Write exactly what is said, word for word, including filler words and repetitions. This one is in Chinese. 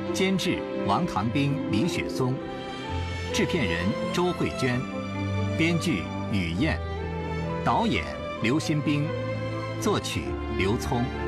监制王唐兵、李雪松，制片人周慧娟，编剧雨燕，导演刘新兵，作曲刘聪。